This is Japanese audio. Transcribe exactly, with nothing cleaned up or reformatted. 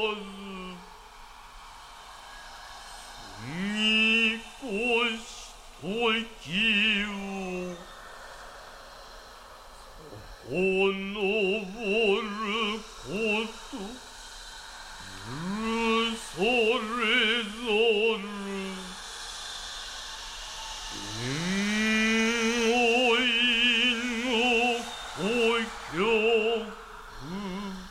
見越し時をほのぼること許されざる天老いの故郷